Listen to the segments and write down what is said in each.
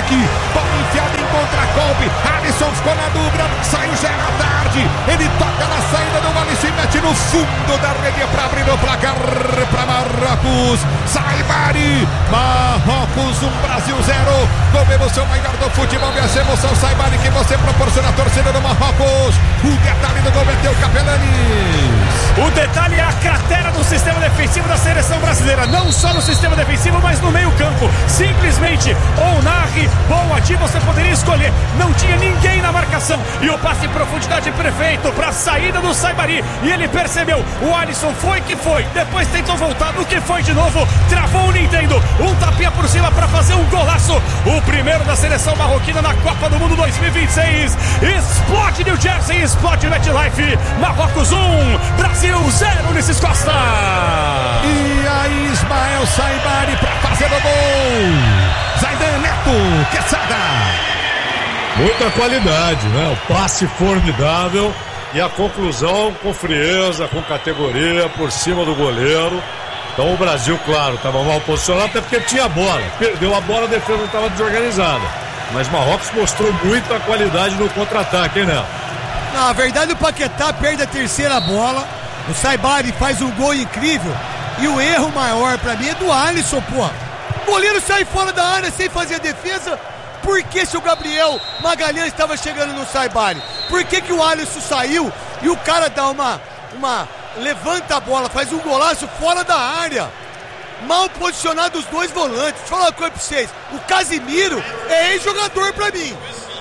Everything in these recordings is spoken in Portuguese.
ataque. Bola enfiada em contra-golpe. Alisson ficou na dúvida. Saiu Gerard. Ele toca na saída do Alisson e mete no fundo da rede para abrir o placar para Marrocos. Saibari. Marrocos 1, Brasil 0. Com emoção maior do futebol. E essa emoção, Saibari, que você proporciona a torcida do Marrocos. O detalhe do gol meteu o Capelanes. O detalhe é a cratera do sistema defensivo da seleção brasileira. Não só no sistema defensivo, mas no meio campo. Simplesmente, ou Narri, ou Adi, você poderia escolher. Não tinha ninguém na marcação. E o passe em profundidade perfeito para a saída do Saibari. E ele percebeu, o Alisson foi que foi. Depois tentou voltar, no que foi de novo. Travou o Nintendo. Um tapinha por cima para fazer um golaço. O primeiro da seleção marroquina na Copa do Mundo 2026. Explode New Jersey, explode MetLife. Marrocos 1, Brasil 0, Ulisses Costa. E aí Ismael Saibari para fazer o gol. Zaidan Neto, Quesada. Muita qualidade, né? O passe formidável e a conclusão com frieza, com categoria, por cima do goleiro. Então o Brasil, claro, estava mal posicionado, até porque tinha a bola. Perdeu a bola, a defesa não estava desorganizada. Mas Marrocos mostrou muita qualidade no contra-ataque, hein, né? Na verdade, o Paquetá perde a terceira bola. O Saibari faz um gol incrível. E o erro maior pra mim é do Alisson, pô. O goleiro sai fora da área sem fazer a defesa. Por que, se o Gabriel Magalhães estava chegando no Saibari? Por que o Alisson saiu e o cara dá uma levanta a bola, faz um golaço fora da área? Mal posicionado os dois volantes. Deixa eu falar uma coisa pra vocês. O Casimiro é ex-jogador pra mim.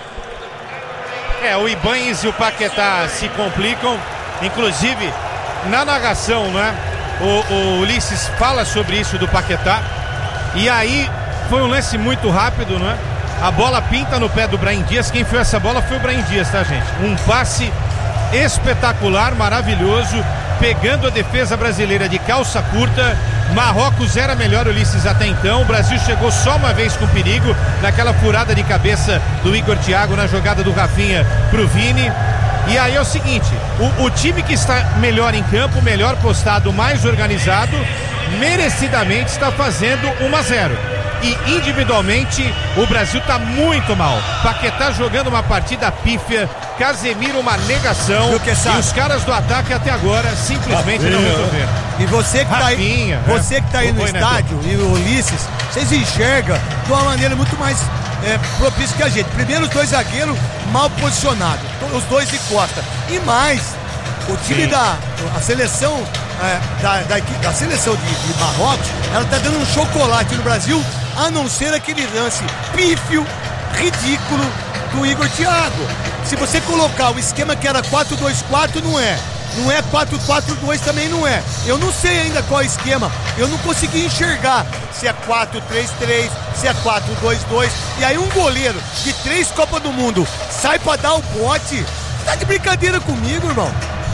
O Ibanez e o Paquetá se complicam. Inclusive, na narração, né? O Ulisses fala sobre isso do Paquetá. E aí, foi um lance muito rápido, né? A bola pinta no pé do Brahim Dias. Quem fez essa bola foi o Brahim Dias, tá, gente? Um passe espetacular, maravilhoso, pegando a defesa brasileira de calça curta. Marrocos era melhor, Ulisses, até então. O Brasil chegou só uma vez com perigo, naquela furada de cabeça do Igor Thiago na jogada do Rafinha pro Vini. E aí é o seguinte, o time que está melhor em campo, melhor postado, mais organizado, merecidamente está fazendo 1-0. E individualmente o Brasil está muito mal. Paquetá jogando uma partida pífia, Casemiro uma negação, e os caras do ataque até agora simplesmente não resolveram. E você que está aí no estádio, e o Ulisses, vocês enxergam de uma maneira muito mais propícia que a gente. Primeiro, os dois zagueiros mal posicionados, os dois de costa. E mais, o time a seleção da seleção de Marrocos, ela está dando um chocolate no Brasil, a não ser aquele lance pífio, ridículo do Igor Thiago. Se você colocar o esquema que era 4-2-4, não é 4-4-2, também não é. Eu não sei ainda qual é o esquema, eu não consegui enxergar se é 4-3-3, se é 4-2-2. E aí um goleiro de 3 Copas do Mundo sai pra dar o bote. Tá de brincadeira comigo, irmão?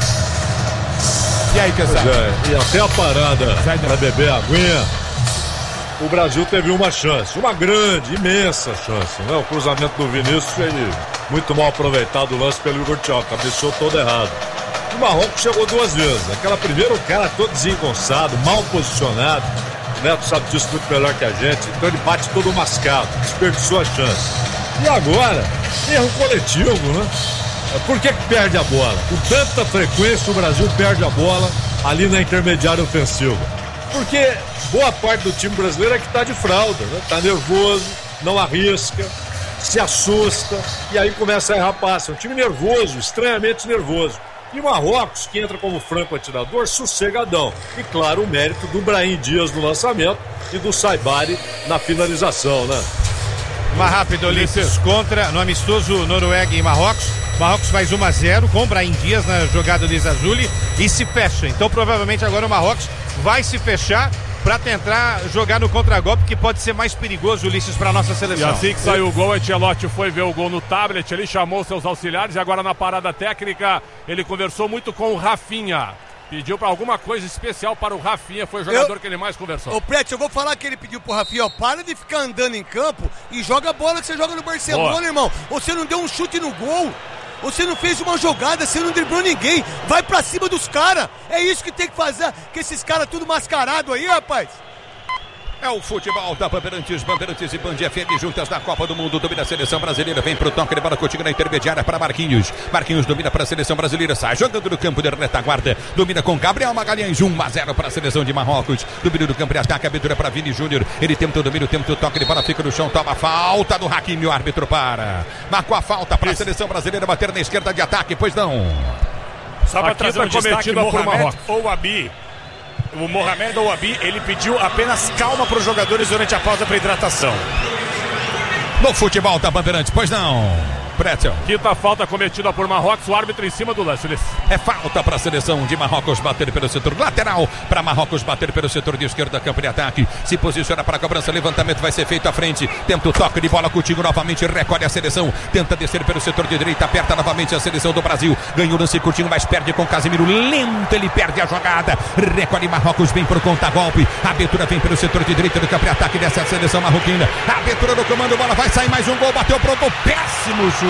E aí, pessoal? E até a parada para beber a aguinha, o Brasil teve uma chance, uma grande, imensa chance, né? O cruzamento do Vinícius foi muito mal aproveitado, o lance pelo Igor Thiago, cabeceou todo errado. O Marrocos chegou 2 vezes. Aquela primeira, o cara todo desengonçado, mal posicionado. O Neto sabe disso muito melhor que a gente. Então ele bate todo mascado, desperdiçou a chance. E agora, erro coletivo, né? Por que perde a bola? Com tanta frequência o Brasil perde a bola ali na intermediária ofensiva. Porque boa parte do time brasileiro é que tá de fralda, né? Tá nervoso, não arrisca, se assusta e aí começa a errar passe. É um time nervoso, estranhamente nervoso. E o Marrocos, que entra como franco atirador, sossegadão. E claro, o mérito do Brahim Dias no lançamento e do Saibari na finalização, né? Mais rápido, Ulisses, no amistoso Noruega e Marrocos. Marrocos faz 1-0 com o Brahim Dias na jogada do Zazzuli e se fecha. Então provavelmente agora o Marrocos vai se fechar para tentar jogar no contragolpe, que pode ser mais perigoso, Ulisses, para nossa seleção. E assim que saiu o gol, Ancelotti foi ver o gol no tablet, ele chamou seus auxiliares e agora na parada técnica ele conversou muito com o Rafinha. Pediu para alguma coisa especial para o Rafinha, foi o jogador que ele mais conversou. Ô Prete, eu vou falar que ele pediu pro Rafinha, ó, para de ficar andando em campo e joga a bola que você joga no Barcelona, irmão. Você não deu um chute no gol, você não fez uma jogada, você não driblou ninguém, vai pra cima dos caras. É isso que tem que fazer, que esses caras tudo mascarado aí, rapaz. É o futebol da Bandeirantes e Band FM juntas na Copa do Mundo. Domina a seleção brasileira, vem pro toque de bola contigo na intermediária para Marquinhos. Marquinhos domina para a seleção brasileira, sai jogando no campo de retaguarda. Domina com Gabriel Magalhães, 1-0 para a seleção de Marrocos. Domínio do campo de ataque, abertura para Vini Júnior. Ele tenta o domínio, tenta o toque de bola, fica no chão, toma falta do Hakimi, o árbitro para. Marcou a falta para a seleção brasileira bater na esquerda de ataque, pois não. Só para trazer um destaque, Mohamed Ouabi. O Mohamed Ouabi, ele pediu apenas calma para os jogadores durante a pausa para hidratação. No futebol da Bandeirantes, pois não. Pretzel. Quinta falta cometida por Marrocos, o árbitro em cima do lance. É falta para a seleção de Marrocos bater pelo setor lateral, para Marrocos bater pelo setor de esquerda, campo de ataque, se posiciona para a cobrança, levantamento vai ser feito à frente, tenta o toque de bola contigo novamente, recolhe a seleção, tenta descer pelo setor de direita, aperta novamente a seleção do Brasil, ganha o lance curtinho, mas perde com Casemiro, lento, ele perde a jogada, recolhe Marrocos, vem por conta-golpe, a abertura vem pelo setor de direita do campo de ataque dessa seleção marroquina, a abertura do comando, bola vai sair mais um gol, bateu pro gol, péssimo chute.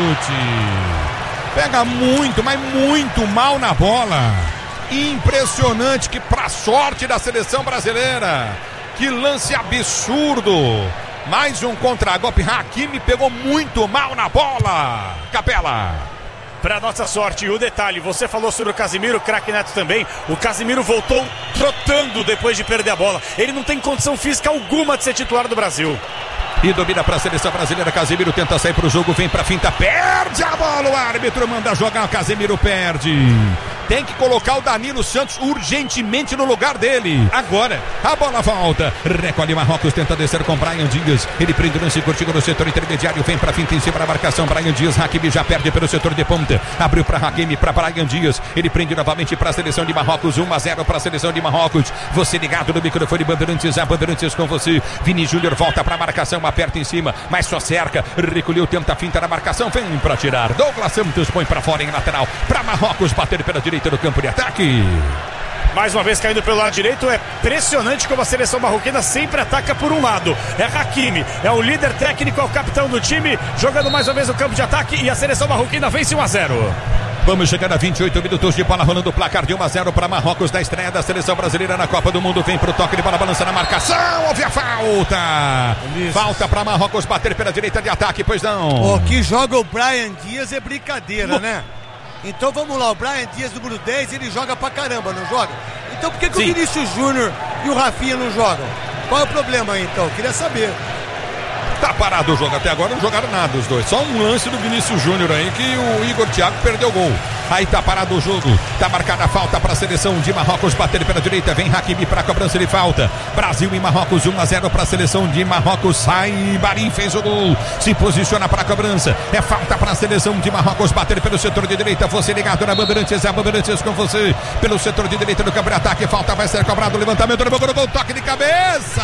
Pega muito, mas muito mal na bola. Impressionante, que pra sorte da seleção brasileira. Que lance absurdo. Mais um contra-golpe. Hakimi pegou muito mal na bola. Capela. Para nossa sorte, o detalhe, você falou sobre o Casemiro, o craque Neto também. O Casemiro voltou trotando depois de perder a bola. Ele não tem condição física alguma de ser titular do Brasil. E domina para a seleção brasileira. Casemiro tenta sair para o jogo, vem para a finta, perde a bola, o árbitro manda jogar, o Casemiro perde. Tem que colocar o Danilo Santos urgentemente no lugar dele. Agora, a bola volta, recolhe Marrocos, tenta descer com Brahim Dias. Ele prende o lance curtinho no setor intermediário, vem para a finta em cima da marcação. Brahim Dias, Hakimi já perde pelo setor de ponta. Abriu para Hakimi, para Brahim Dias. Ele prende novamente para a seleção de Marrocos, 1-0 para a seleção de Marrocos. Você ligado no microfone Bandeirantes, a Bandeirantes com você. Vini Júnior volta para a marcação, aperta em cima, mas só cerca. Recolheu, tenta a finta na marcação, vem para tirar. Douglas Santos põe para fora em lateral, para Marrocos bater pela direita do campo de ataque. Mais uma vez caindo pelo lado direito, é impressionante como a seleção marroquina sempre ataca por um lado. É Hakimi, é o líder técnico, é o capitão do time, jogando mais uma vez no campo de ataque e a seleção marroquina vence 1-0. Vamos chegar a 28 minutos de bola rolando, o placar de 1-0 para Marrocos na estreia da seleção brasileira na Copa do Mundo. Vem pro toque de bola, balança na marcação, houve a falta. Falta para Marrocos bater pela direita de ataque, pois não. O que joga o Brahim Dias é brincadeira, né? Então vamos lá, o Brahim Dias, número 10, ele joga pra caramba, não joga? Então por que o Vinícius Júnior e o Rafinha não jogam? Qual é o problema aí então? Queria saber. Tá parado o jogo, até agora não jogaram nada os dois. Só um lance do Vinícius Júnior aí que o Igor Thiago perdeu o gol. Aí tá parado o jogo, tá marcada a falta para a seleção de Marrocos bater pela direita, vem Hakimi para a cobrança de falta. Brasil e Marrocos 1-0 para a seleção de Marrocos. Sai Bari, fez o gol, se posiciona para a cobrança. É falta para a seleção de Marrocos bater pelo setor de direita. Você ligado na Bandeirantes, a Bandeirantes com você pelo setor de direita do campo de ataque. Falta vai ser cobrado, levantamento no gol, toque de cabeça.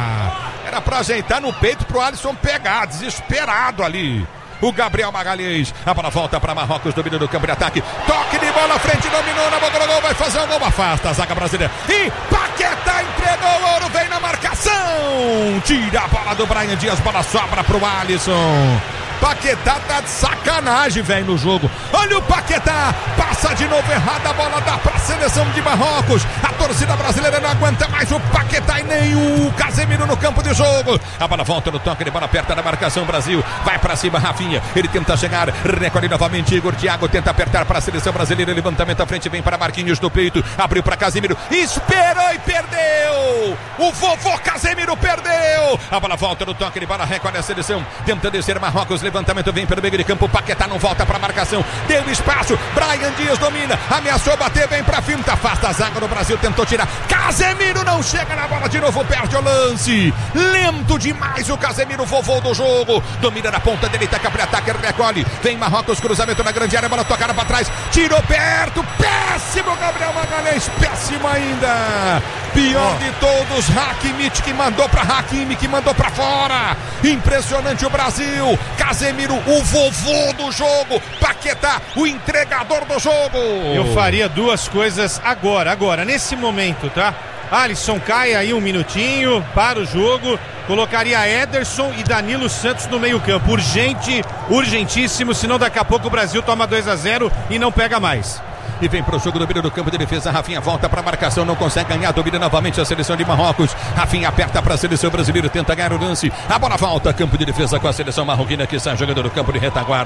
Era pra ajeitar no peito pro Alisson pegar, desesperado ali. O Gabriel Magalhães, a bola volta para Marrocos, domina do campo de ataque, toque de bola à frente, dominou na boca do gol, vai fazer um gol, afasta a zaga brasileira. E Paquetá entregou o ouro, vem na marcação, tira a bola do Brahim Dias, bola sobra pro Alisson. Paquetá tá de sacanagem, velho, no jogo. Olha o Paquetá, passa de novo errado, a bola dá pra seleção de Marrocos. A torcida brasileira não aguenta mais o Paquetá e nem o Casemiro no campo de jogo. A bola volta no toque de bola, aperta na marcação, Brasil. Vai pra cima, Rafinha, ele tenta chegar, recolhe novamente, Igor Thiago tenta apertar pra seleção brasileira, levantamento à frente, vem para Marquinhos no peito, abriu pra Casemiro, esperou e perdeu. O vovô Casemiro perdeu. A bola volta no toque de bola, recolhe a seleção, tenta descer Marrocos, levantamento vem pelo meio de campo, Paquetá não volta para a marcação, deu espaço, Brahim Dias domina, ameaçou bater, vem para finta, afasta a zaga do Brasil, tentou tirar, Casemiro não chega na bola de novo, perde o lance, lento demais o Casemiro, vovô do jogo, domina na ponta direita, capa de ataque, recolhe, vem Marrocos, cruzamento na grande área, bola tocada para trás, tirou perto, péssimo Gabriel Magalhães, péssimo ainda, pior de todos, Hakimi que mandou para Hakimi, que mandou para fora, impressionante o Brasil, Casemiro, o vovô do jogo, Paquetá, o entregador do jogo. Eu faria duas coisas agora, nesse momento, tá? Alisson cai aí um minutinho, para o jogo, colocaria Ederson e Danilo Santos no meio campo, urgentíssimo, senão daqui a pouco o Brasil toma 2-0 e não pega mais. e vem pro jogo do meio do campo de defesa. Rafinha volta pra marcação, não consegue ganhar, domina novamente a seleção de Marrocos. Rafinha aperta pra seleção brasileira, tenta ganhar o lance. A bola volta, campo de defesa com a seleção marroquina que está jogando no campo de retaguarda.